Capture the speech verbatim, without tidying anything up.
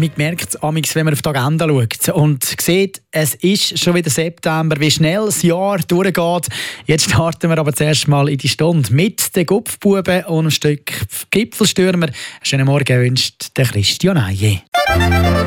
Man merkt es, wenn man auf die Agenda schaut und sieht, es ist schon wieder September, wie schnell das Jahr durchgeht. Jetzt starten wir aber zuerst mal in die Stunde mit den Gupfbuben und ein Stück Gipfelstürmer. Einen schönen Morgen wünscht der Christian Eije.